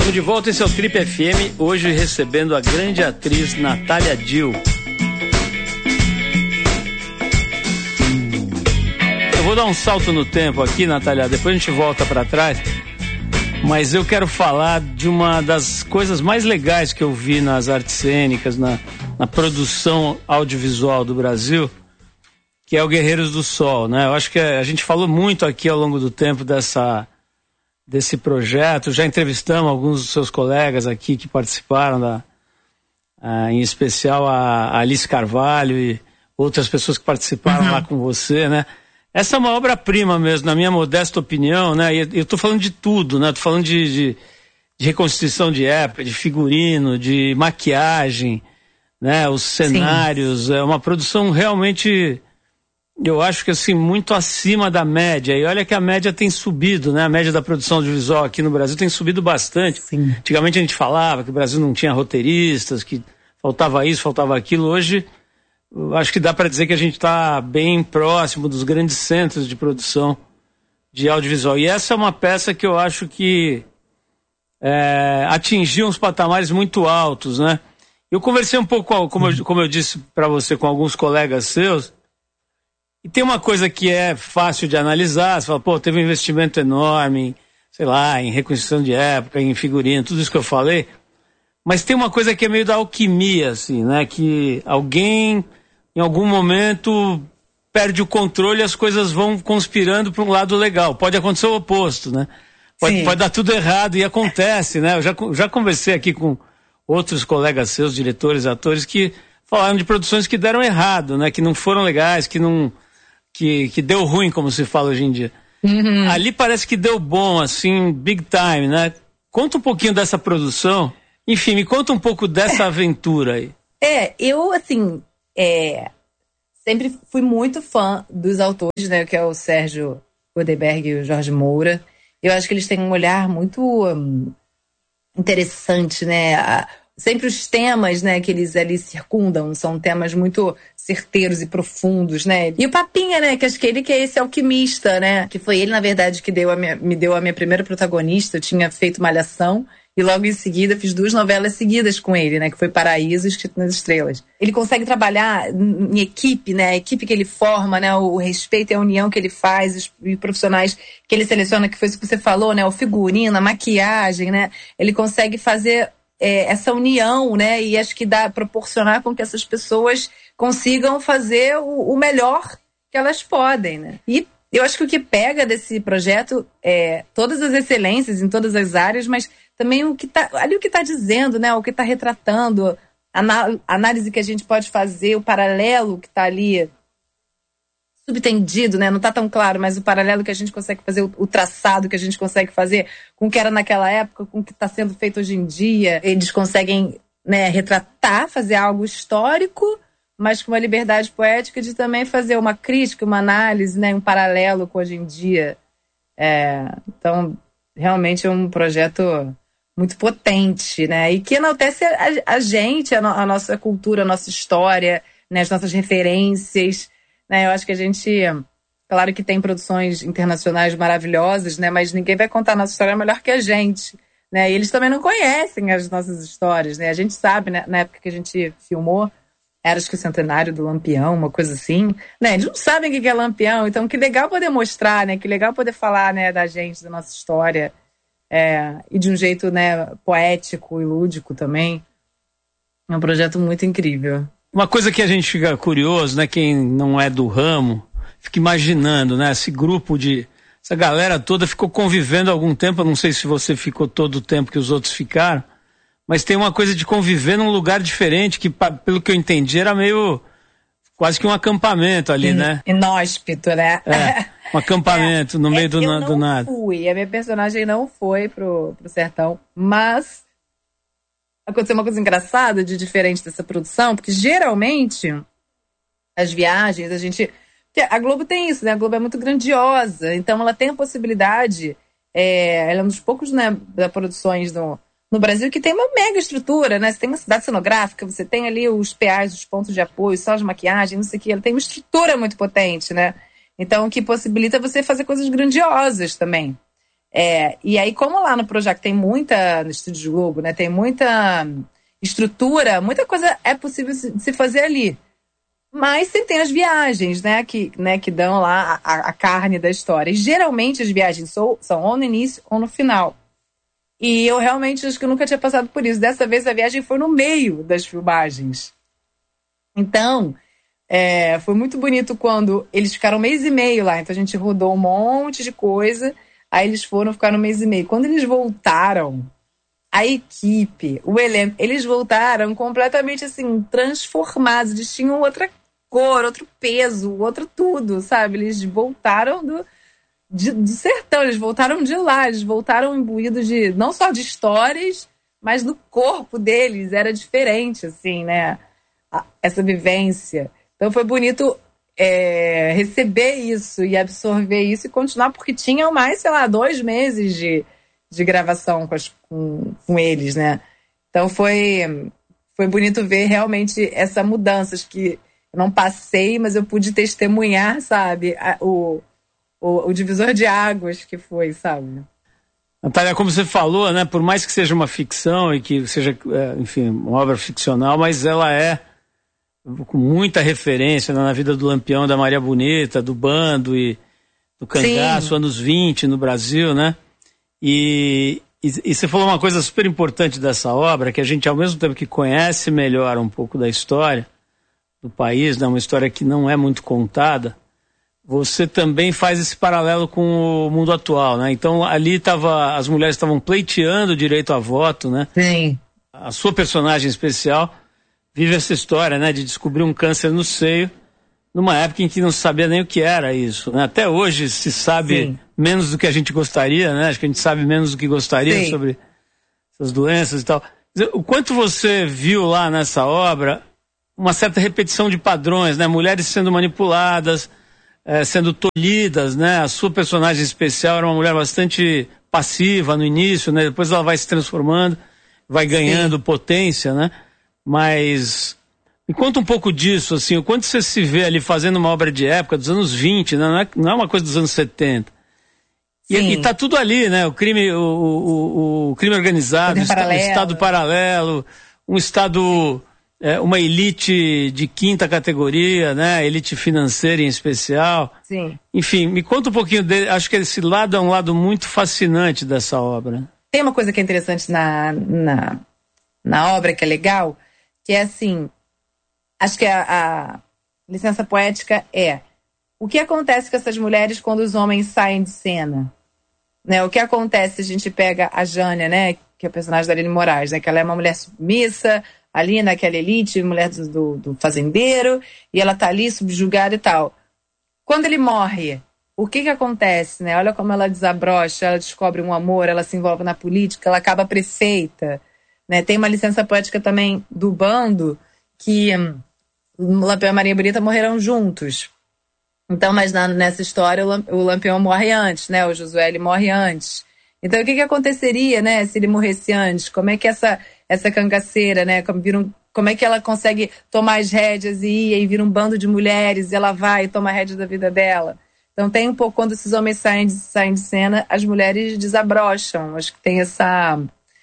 Estamos de volta, esse é o Trip FM, hoje recebendo a grande atriz Natália Dill. Eu vou dar um salto no tempo aqui, Natália, depois a gente volta para trás, mas eu quero falar de uma das coisas mais legais que eu vi nas artes cênicas, na produção audiovisual do Brasil, que é o Guerreiros do Sol, né? Eu acho que a gente falou muito aqui ao longo do tempo desse projeto, já entrevistamos alguns dos seus colegas aqui que participaram, em especial a Alice Carvalho e outras pessoas que participaram lá com você, né? Essa é uma obra-prima mesmo, na minha modesta opinião, né? E eu tô falando de tudo, né? Tô falando de reconstituição de época, de figurino, de maquiagem, né? Os cenários, é uma produção realmente, eu acho que assim, muito acima da média. E olha que a média tem subido, né? A média da produção audiovisual aqui no Brasil tem subido bastante. Sim. Antigamente a gente falava que o Brasil não tinha roteiristas, que faltava isso, faltava aquilo. Hoje, eu acho que dá para dizer que a gente está bem próximo dos grandes centros de produção de audiovisual. E essa é uma peça que eu acho que atingiu uns patamares muito altos, né? Eu conversei um pouco, como eu disse para você, com alguns colegas seus, e tem uma coisa que é fácil de analisar. Você fala, pô, teve um investimento enorme, sei lá, em reconstrução de época, em figurino, tudo isso que eu falei. Mas tem uma coisa que é meio da alquimia, assim, né? Que alguém, em algum momento, perde o controle e as coisas vão conspirando para um lado legal. Pode acontecer o oposto, né? Pode dar tudo errado e acontece, né? Eu já conversei aqui com outros colegas seus, diretores, atores, que falaram de produções que deram errado, né? Que não foram legais, que deu ruim, como se fala hoje em dia. Uhum. Ali parece que deu bom, assim, big time, né? Conta um pouquinho dessa produção. Enfim, me conta um pouco dessa aventura aí. Eu, assim, sempre fui muito fã dos autores, né? Que é o Sérgio Godberg e o Jorge Moura. Eu acho que eles têm um olhar muito interessante, né? Sempre os temas, né, que eles ali circundam são temas muito certeiros e profundos, né? E o Papinha, né, que acho que ele que é esse alquimista, né? Que foi ele, na verdade, que me deu a minha primeira protagonista. Eu tinha feito Malhação e logo em seguida fiz 2 novelas seguidas com ele, né? Que foi Paraíso e Escrito nas Estrelas. Ele consegue trabalhar em equipe, né? A equipe que ele forma, né? O respeito e a união que ele faz, os profissionais que ele seleciona, que foi isso que você falou, né? O figurino, a maquiagem, né? Ele consegue fazer essa união, né? E acho que proporcionar com que essas pessoas consigam fazer o melhor que elas podem, né? E eu acho que o que pega desse projeto é todas as excelências em todas as áreas, mas também o que está dizendo, né? O que está retratando, a análise que a gente pode fazer, o paralelo que está ali subtendido, né? Não está tão claro, mas o paralelo que a gente consegue fazer, o traçado que a gente consegue fazer com o que era naquela época, com o que está sendo feito hoje em dia. Eles conseguem, né, retratar, fazer algo histórico, mas com uma liberdade poética de também fazer uma crítica, uma análise, né, um paralelo com hoje em dia. Então, realmente é um projeto muito potente, né? E que enaltece a gente, a nossa cultura, a nossa história, né, as nossas referências. Eu acho que a gente, claro que tem produções internacionais maravilhosas, né? Mas ninguém vai contar a nossa história melhor que a gente, né? E eles também não conhecem as nossas histórias, né? A gente sabe, né? Na época que a gente filmou, era acho que o centenário do Lampião, uma coisa assim, né? Eles não sabem o que é Lampião, então que legal poder mostrar, né? Que legal poder falar, né, da gente, da nossa história, e de um jeito, né, poético e lúdico também. É um projeto muito incrível. Uma coisa que a gente fica curioso, né? Quem não é do ramo, fica imaginando, né? Essa galera toda ficou convivendo há algum tempo. Eu não sei se você ficou todo o tempo que os outros ficaram, mas tem uma coisa de conviver num lugar diferente, que, pelo que eu entendi, era meio quase que um acampamento ali, né? Inóspito, né? Um acampamento no meio do nada. Eu não fui, a minha personagem não foi pro sertão, mas aconteceu uma coisa engraçada de diferente dessa produção, porque geralmente as viagens, a Globo tem isso, né? A Globo é muito grandiosa, então ela tem a possibilidade, ela é um dos poucos, né, das produções no Brasil que tem uma mega estrutura, né? Você tem uma cidade cenográfica, você tem ali os PAs, os pontos de apoio, salas de maquiagem, não sei o que, ela tem uma estrutura muito potente, né? Então, que possibilita você fazer coisas grandiosas também. E aí, como lá no Projac tem no Estúdio Globo, né, tem muita estrutura, muita coisa é possível de se fazer ali. Mas sempre tem as viagens, né, que dão lá a carne da história. E geralmente as viagens são ou no início ou no final. E eu realmente acho que eu nunca tinha passado por isso. Dessa vez a viagem foi no meio das filmagens. Então, foi muito bonito quando eles ficaram 1,5 mês lá. Então a gente rodou um monte de coisa. Aí eles ficaram 1,5 mês. Quando eles voltaram, a equipe, o elenco, eles voltaram completamente assim, transformados. Eles tinham outra cor, outro peso, outro tudo, sabe? Eles voltaram do sertão, eles voltaram de lá, eles voltaram imbuídos não só de histórias, mas no corpo deles era diferente, assim, né? Essa vivência. Então foi bonito receber isso e absorver isso e continuar, porque tinham mais, sei lá, 2 meses de gravação com eles, né? Então foi bonito ver realmente essa mudança, acho que eu não passei, mas eu pude testemunhar, sabe, o divisor de águas que foi, sabe? Natália, como você falou, né, por mais que seja uma ficção e que seja, enfim, uma obra ficcional, mas ela é com muita referência na vida do Lampião, da Maria Bonita, do Bando e do Cangaço, sim, anos 20 no Brasil, né? E você falou uma coisa super importante dessa obra, que a gente, ao mesmo tempo que conhece melhor um pouco da história do país, né, uma história que não é muito contada, você também faz esse paralelo com o mundo atual, né? Então ali as mulheres estavam pleiteando o direito a voto, né? Sim. A sua personagem especial vive essa história, né, de descobrir um câncer no seio numa época em que não se sabia nem o que era isso, né? Até hoje se sabe, sim, menos do que a gente gostaria, né? Acho que a gente sabe menos do que gostaria, sim, sobre essas doenças e tal. O quanto você viu lá nessa obra uma certa repetição de padrões, né? Mulheres sendo manipuladas, sendo tolhidas, né? A sua personagem especial era uma mulher bastante passiva no início, né? Depois ela vai se transformando, vai ganhando, sim, potência, né? Mas me conta um pouco disso, assim, o quanto você se vê ali fazendo uma obra de época dos anos 20, né? Não é uma coisa dos anos 70. E tá tudo ali, né? O crime, o crime organizado, o Estado paralelo, um Estado, uma elite de 5ª categoria, né? Elite financeira em especial. Sim. Enfim, me conta um pouquinho dele. Acho que esse lado é um lado muito fascinante dessa obra. Tem uma coisa que é interessante na obra que é legal, que é assim, acho que a licença poética o que acontece com essas mulheres quando os homens saem de cena? Né? O que acontece se a gente pega a Jânia, né, que é o personagem da Aline Moraes, né, que ela é uma mulher submissa, ali naquela elite, mulher do fazendeiro, e ela tá ali subjugada e tal. Quando ele morre, o que acontece? Né? Olha como ela desabrocha, ela descobre um amor, ela se envolve na política, ela acaba prefeita. Né? Tem uma licença poética também do Bando, que o Lampião e a Maria Bonita morreram juntos. Então, mas nessa história o Lampião morre antes, né? O Josué ele morre antes. Então, o que aconteceria, né, se ele morresse antes? Como é que essa cangaceira, né, como é que ela consegue tomar as rédeas e vira um bando de mulheres, e ela vai e toma a rédea da vida dela? Então, tem um pouco, quando esses homens saem de cena, as mulheres desabrocham. Acho que tem essa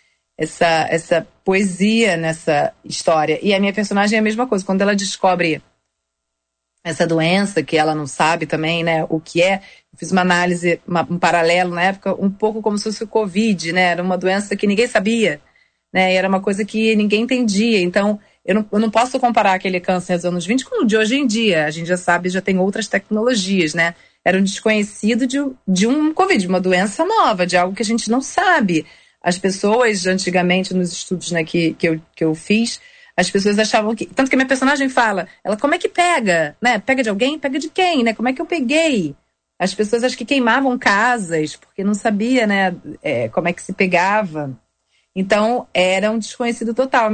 poesia nessa história. E a minha personagem é a mesma coisa. Quando ela descobre essa doença, que ela não sabe também, né, o que é, eu fiz uma análise, um paralelo na época, um pouco como se fosse o Covid, né, era uma doença que ninguém sabia, né, e era uma coisa que ninguém entendia. Então, eu não posso comparar aquele câncer dos anos 20 com o de hoje em dia. A gente já sabe, já tem outras tecnologias, né. Era um desconhecido de um Covid, de uma doença nova, de algo que a gente não sabe. As pessoas, antigamente, nos estudos, né, que eu fiz, as pessoas achavam que... Tanto que a minha personagem fala, ela, como é que pega? Né? Pega de alguém? Pega de quem? Né? Como é que eu peguei? As pessoas acho que queimavam casas, porque não sabia, né, como é que se pegava. Então, era um desconhecido total.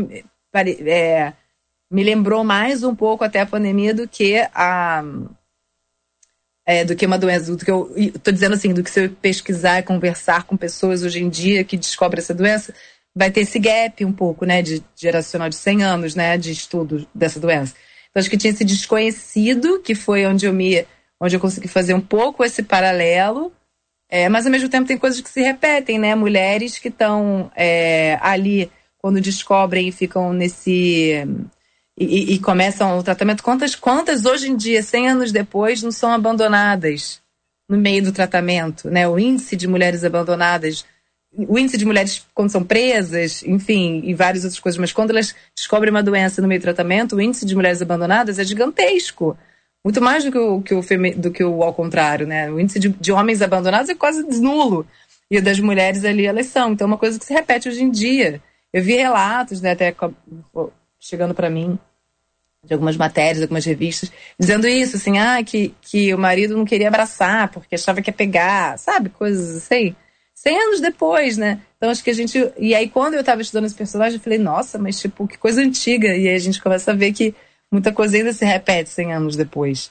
Me lembrou mais um pouco até a pandemia do que uma doença, do que eu tô dizendo assim, do que se eu pesquisar e conversar com pessoas hoje em dia que descobrem essa doença, vai ter esse gap um pouco, né, de geracional de 100 anos, né, de estudo dessa doença. Então, acho que tinha esse desconhecido, que foi onde eu consegui fazer um pouco esse paralelo, Mas ao mesmo tempo tem coisas que se repetem, né? Mulheres que estão ali quando descobrem e ficam nesse... E começam o tratamento. Quantas hoje em dia, 100 anos depois, não são abandonadas no meio do tratamento, né? O índice de mulheres abandonadas, o índice de mulheres quando são presas, enfim, e várias outras coisas, mas quando elas descobrem uma doença no meio do tratamento, o índice de mulheres abandonadas é gigantesco. Muito mais do que o ao contrário, né? O índice de homens abandonados é quase nulo. E o das mulheres ali, elas são. Então é uma coisa que se repete hoje em dia. Eu vi relatos, né, até chegando para mim, de algumas matérias, algumas revistas, dizendo isso, assim, que o marido não queria abraçar, porque achava que ia pegar, sabe? Coisas assim. 100 anos depois, né? Então acho que a gente... E aí quando eu estava estudando esse personagem, eu falei, nossa, mas tipo, que coisa antiga. E aí a gente começa a ver que muita coisa ainda se repete 100 anos depois.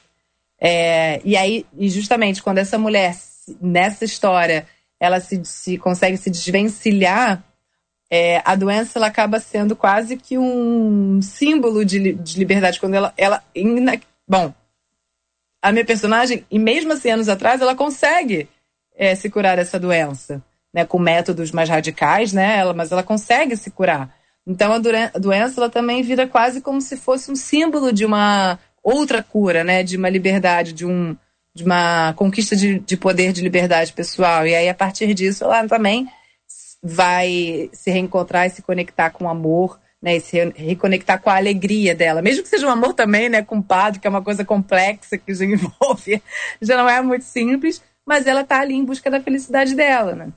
E justamente, quando essa mulher, nessa história, ela se consegue se desvencilhar, a doença ela acaba sendo quase que um símbolo de liberdade. Quando bom, a minha personagem, e mesmo 100 anos atrás, ela consegue se curar dessa doença, né, com métodos mais radicais, né, mas ela consegue se curar. Então a doença ela também vira quase como se fosse um símbolo de uma outra cura, né, de uma liberdade, de uma conquista de poder, de liberdade pessoal. E aí a partir disso ela também vai se reencontrar e se conectar com o amor, né, e se reconectar com a alegria dela, mesmo que seja um amor também, né, com o padre, que é uma coisa complexa que já envolve, já não é muito simples, mas ela tá ali em busca da felicidade dela, né.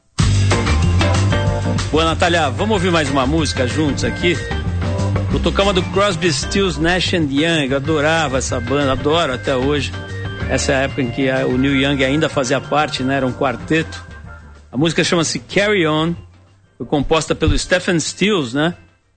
Boa, Natália, vamos ouvir mais uma música juntos aqui? Vou tocar uma do Crosby, Stills, Nash & Young. Eu adorava essa banda, adoro até hoje. Essa é a época em que o Neil Young ainda fazia parte, né? Era um quarteto. A música chama-se Carry On, foi composta pelo Stephen Stills, né?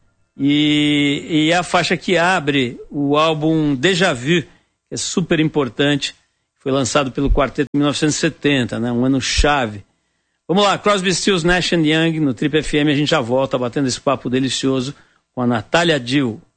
E é a faixa que abre o álbum Déjà Vu, que é super importante. Foi lançado pelo quarteto em 1970, né? Um ano chave. Vamos lá, Crosby, Stills, Nash & Young, no Trip FM. A gente já volta batendo esse papo delicioso com a Natália Dill.